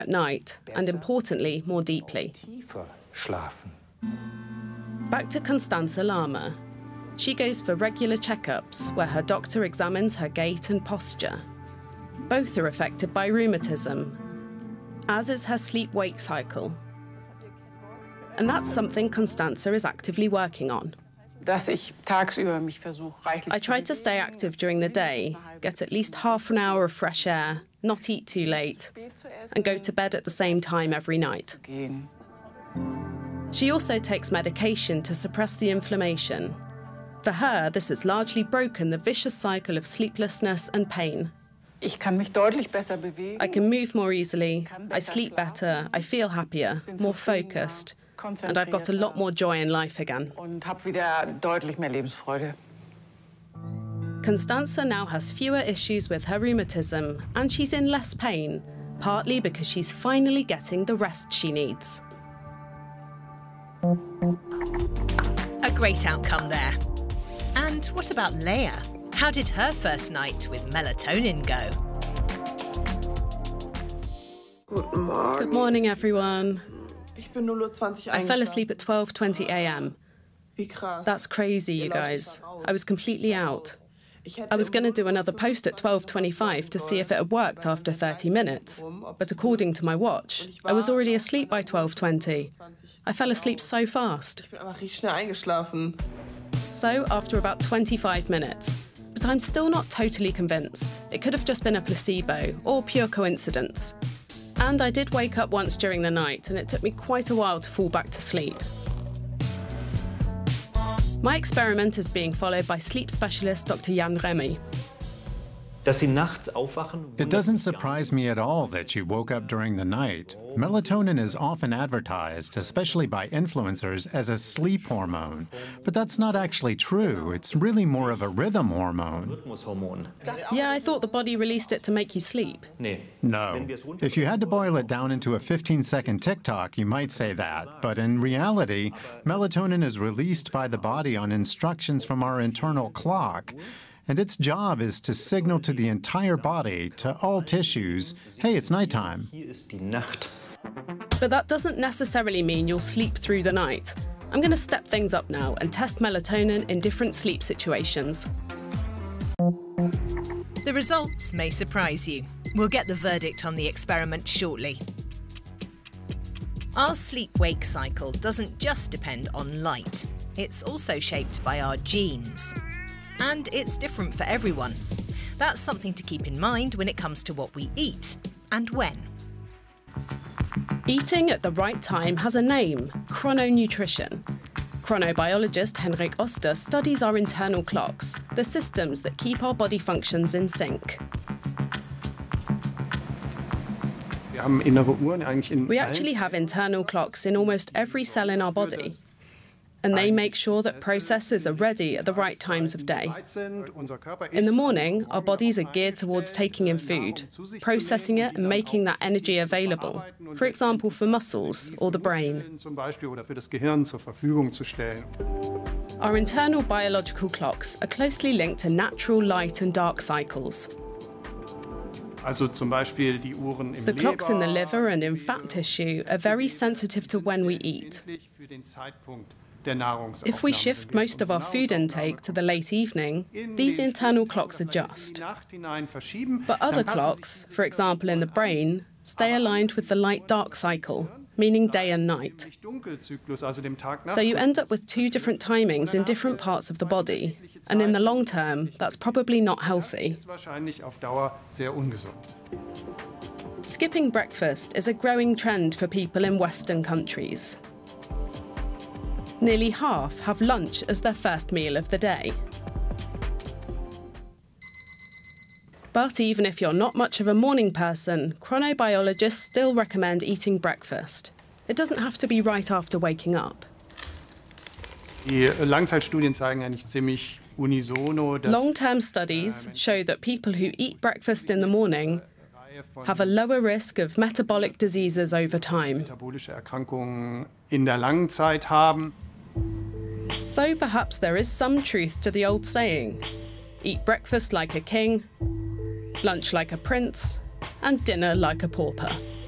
at night, and importantly, more deeply. Back to Constanze Lahme. She goes for regular checkups where her doctor examines her gait and posture. Both are affected by rheumatism, as is her sleep-wake cycle. And that's something Constanze is actively working on. I try to stay active during the day, get at least half an hour of fresh air, not eat too late, and go to bed at the same time every night. She also takes medication to suppress the inflammation. For her, this has largely broken the vicious cycle of sleeplessness and pain. I can move more easily, I sleep better, I feel happier, more focused, and I've got a lot more joy in life again. Constanze now has fewer issues with her rheumatism, and she's in less pain, partly because she's finally getting the rest she needs. A great outcome there. And what about Leah? How did her first night with melatonin go? Good morning, everyone. I fell asleep at 12:20 a.m. That's crazy, you guys. I was completely out. I was going to do another post at 12:25 to see if it had worked after 30 minutes. But according to my watch, I was already asleep by 12:20. I fell asleep so fast. So, after about 25 minutes. But I'm still not totally convinced. It could have just been a placebo or pure coincidence. And I did wake up once during the night, and it took me quite a while to fall back to sleep. My experiment is being followed by sleep specialist Dr. Jan Remy. It doesn't surprise me at all that you woke up during the night. Melatonin is often advertised, especially by influencers, as a sleep hormone. But that's not actually true. It's really more of a rhythm hormone. Yeah, I thought the body released it to make you sleep. No. If you had to boil it down into a 15-second TikTok, you might say that. But in reality, melatonin is released by the body on instructions from our internal clock. And its job is to signal to the entire body, to all tissues, hey, it's nighttime. But that doesn't necessarily mean you'll sleep through the night. I'm going to step things up now and test melatonin in different sleep situations. The results may surprise you. We'll get the verdict on the experiment shortly. Our sleep-wake cycle doesn't just depend on light. It's also shaped by our genes. And it's different for everyone. That's something to keep in mind when it comes to what we eat and when. Eating at the right time has a name, chrononutrition. Chronobiologist Henrik Oster studies our internal clocks, the systems that keep our body functions in sync. We actually have internal clocks in almost every cell in our body. And they make sure that processes are ready at the right times of day. In the morning, our bodies are geared towards taking in food, processing it and making that energy available, for example, for muscles or the brain. Our internal biological clocks are closely linked to natural light and dark cycles. The clocks in the liver and in fat tissue are very sensitive to when we eat. If we shift most of our food intake to the late evening, these internal clocks adjust. But other clocks, for example in the brain, stay aligned with the light-dark cycle, meaning day and night. So you end up with two different timings in different parts of the body, and in the long term, that's probably not healthy. Skipping breakfast is a growing trend for people in Western countries. Nearly half have lunch as their first meal of the day. But even if you're not much of a morning person, chronobiologists still recommend eating breakfast. It doesn't have to be right after waking up. Long-term studies show that people who eat breakfast in the morning have a lower risk of metabolic diseases over time. So perhaps there is some truth to the old saying, eat breakfast like a king, lunch like a prince, and dinner like a pauper.